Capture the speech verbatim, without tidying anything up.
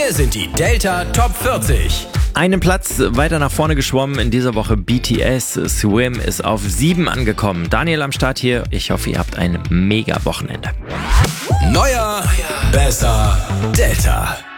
Hier sind die Delta Top vierzig. Einen Platz weiter nach vorne geschwommen in dieser Woche B T S. Swim ist auf sieben angekommen. Daniel am Start hier. Ich hoffe, ihr habt ein mega Wochenende. Neuer, besser, Delta.